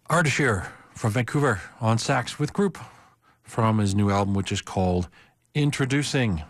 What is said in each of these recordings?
Ardeshir from Vancouver on sax with group from his new album, which is called Introducing.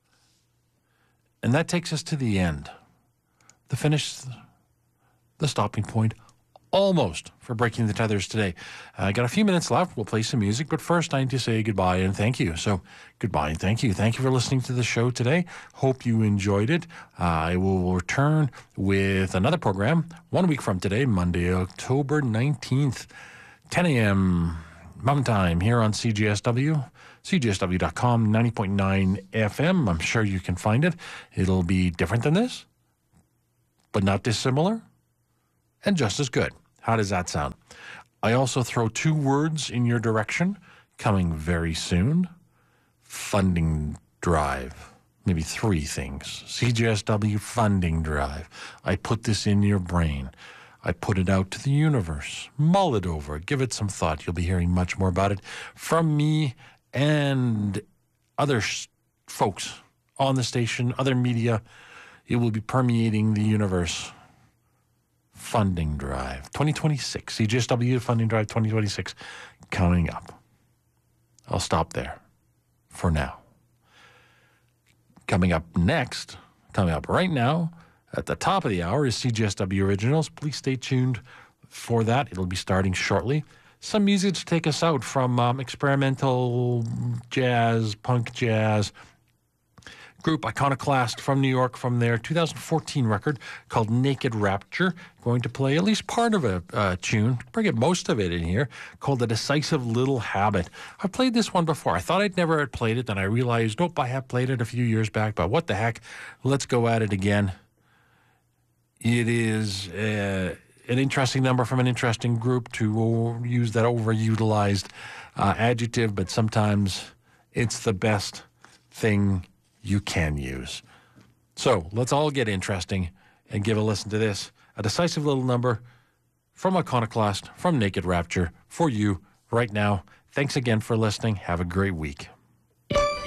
And that takes us to the end, the finish, the stopping point, almost, for Breaking the Tethers today. I got a few minutes left. We'll play some music, but first I need to say goodbye and thank you. So goodbye and thank you. Thank you for listening to the show today. Hope you enjoyed it. I will return with another program 1 week from today, Monday, October 19th, 10 a.m. Mountain Time here on CJSW, cjsw.com, 90.9 FM. I'm sure you can find it. It'll be different than this, but not dissimilar, and just as good. How does that sound? I also throw two words in your direction coming very soon. Funding drive. Maybe three things. CJSW funding drive. I put this in your brain. I put it out to the universe. Mull it over. Give it some thought. You'll be hearing much more about it from me and other folks on the station, other media. It will be permeating the universe. Funding Drive 2026. CJSW Funding Drive 2026 coming up. I'll stop there for now. Coming up right now, at the top of the hour is CJSW Originals. Please stay tuned for that. It'll be starting shortly. Some music to take us out from experimental jazz, punk jazz, group Iconoclast from New York, from their 2014 record called Naked Rapture. Going to play at least part of a tune, bring most of it in here, called The Decisive Little Habit. I've played this one before. I thought I'd never had played it, then I realized, nope, I have played it a few years back, but what the heck, let's go at it again. It is an interesting number from an interesting group, to use that overutilized adjective, but sometimes it's the best thing you can use. So let's all get interesting and give a listen to this. A decisive little number from Iconoclast, from Naked Rapture, for you right now. Thanks again for listening. Have a great week.